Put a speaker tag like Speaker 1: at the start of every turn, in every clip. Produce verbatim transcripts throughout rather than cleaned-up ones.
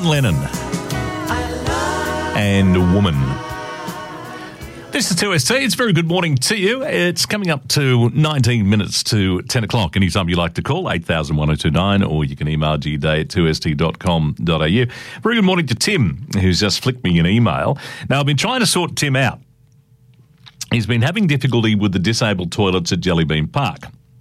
Speaker 1: John Lennon and Woman. This is two S T. It's a very good morning to you. It's coming up to nineteen minutes to ten o'clock. Anytime you like to call, eight thousand one oh two nine, or you can email g day at two s t dot com dot a u. Very good morning to Tim, who's just flicked me an email. Now, I've been trying to sort Tim out. He's been having difficulty with the disabled toilets at Jellybean Park.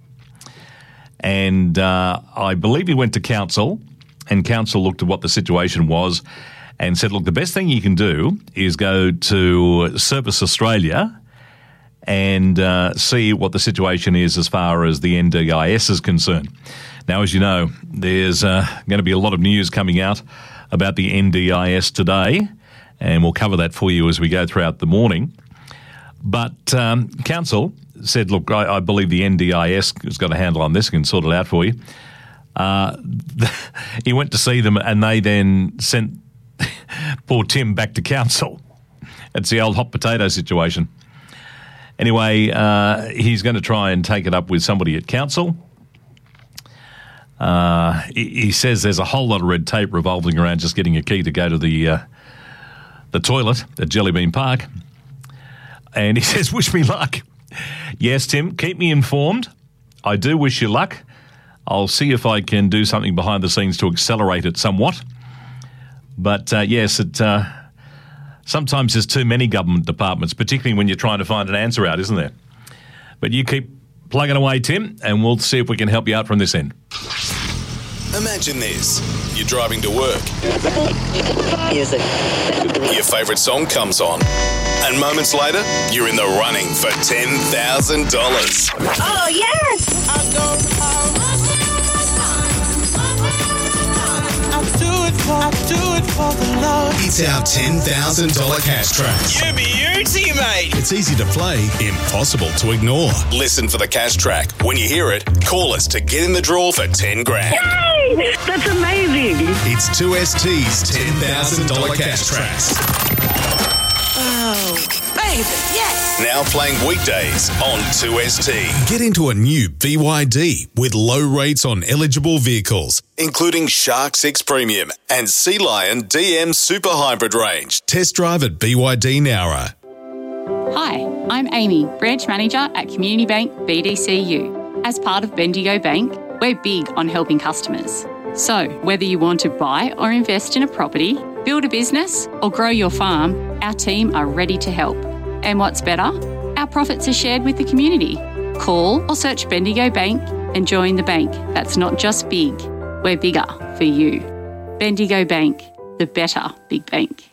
Speaker 1: And uh, I believe he went to council, and council looked at what the situation was and said, look, the best thing you can do is go to Service Australia and uh, see what the situation is as far as the N D I S is concerned. Now, as you know, there's uh, going to be a lot of news coming out about the N D I S today, and we'll cover that for you as we go throughout the morning. But um, council said, look, I, I believe the N D I S has got a handle on this and can sort it out for you. Uh, he went to see them, and they then sent poor Tim back to council. It's the old hot potato situation. Anyway, uh, he's going to try and take it up with somebody at council. Uh, he, he says there's a whole lot of red tape revolving around just getting a key to go to the uh, the toilet at Jellybean Park. And he says, wish me luck. Yes, Tim, keep me informed. I do wish you luck. I'll see if I can do something behind the scenes to accelerate it somewhat. But, uh, yes, it uh, sometimes there's too many government departments, particularly when you're trying to find an answer out, isn't there? But you keep plugging away, Tim, and we'll see if we can help you out from this end.
Speaker 2: Imagine this. You're driving to work.
Speaker 3: Music.
Speaker 2: Your favourite song comes on. And moments later, you're in the running for ten thousand dollars.
Speaker 3: Oh, yes!
Speaker 4: I go I do it for, I do it for the love.
Speaker 2: It's our ten thousand dollars cash track.
Speaker 4: You beauty, mate.
Speaker 2: It's easy to play, impossible to ignore. Listen for the cash track. When you hear it, call us to get in the draw for ten grand.
Speaker 3: Yay! That's amazing.
Speaker 2: It's two S T's ten thousand dollars cash track.
Speaker 4: Oh, baby, yes.
Speaker 2: Now playing weekdays on two S T. Get into a new B Y D with low rates on eligible vehicles, including Shark six Premium and Sea Lion D M Super Hybrid range. Test drive at B Y D Nowra.
Speaker 5: Hi, I'm Amy, Branch Manager at Community Bank B D C U. As part of Bendigo Bank, we're big on helping customers. So, whether you want to buy or invest in a property, build a business or grow your farm, our team are ready to help. And what's better? Our profits are shared with the community. Call or search Bendigo Bank and join the bank that's not just big, we're bigger for you. Bendigo Bank, the better big bank.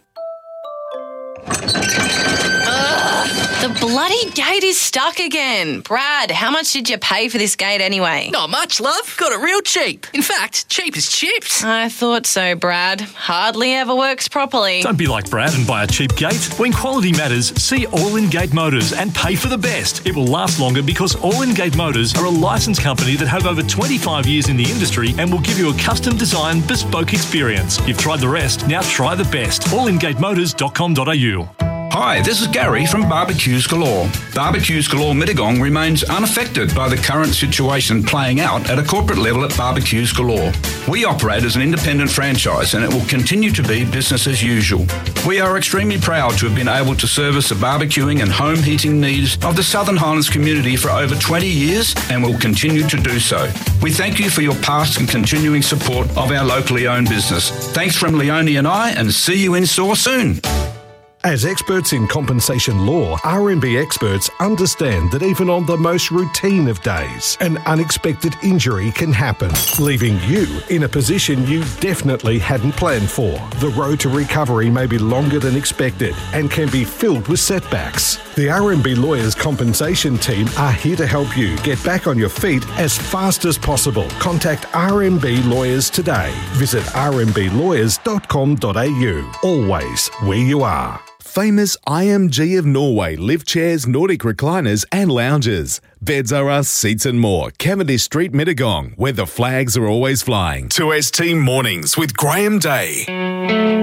Speaker 6: The bloody gate is stuck again. Brad, how much did you pay for this gate anyway?
Speaker 7: Not much, love. Got it real cheap. In fact, cheap as chips.
Speaker 6: I thought so, Brad. Hardly ever works properly.
Speaker 1: Don't be like Brad and buy a cheap gate. When quality matters, see All In Gate Motors and pay for the best. It will last longer because All In Gate Motors are a licensed company that have over twenty-five years in the industry and will give you a custom designed bespoke experience. You've tried the rest, now try the best. all in gate motors dot com dot a u.
Speaker 8: Hi, this is Gary from Barbecues Galore. Barbecues Galore Mittagong remains unaffected by the current situation playing out at a corporate level at Barbecues Galore. We operate as an independent franchise and it will continue to be business as usual. We are extremely proud to have been able to service the barbecuing and home heating needs of the Southern Highlands community for over twenty years and will continue to do so. We thank you for your past and continuing support of our locally owned business. Thanks from Leone and I, and see you in store soon.
Speaker 9: As experts in compensation law, R M B experts understand that even on the most routine of days, an unexpected injury can happen, leaving you in a position you definitely hadn't planned for. The road to recovery may be longer than expected and can be filled with setbacks. The R M B Lawyers Compensation Team are here to help you get back on your feet as fast as possible. Contact R M B Lawyers today. Visit r m b lawyers dot com dot a u. Always where you are.
Speaker 2: Famous I M G of Norway lift chairs, Nordic recliners and lounges. Beds are us, seats and more. Cavendish Street, Mittagong, where the flags are always flying. two S T Mornings with Graham Day.